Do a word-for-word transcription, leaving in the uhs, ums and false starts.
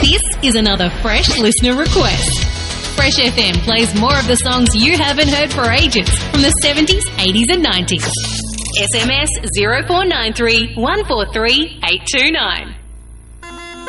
This is another Fresh listener request. Fresh F M plays more of the songs you haven't heard for ages from the seventies, eighties and nineties. S M S zero four nine three, one four three, eight two nine.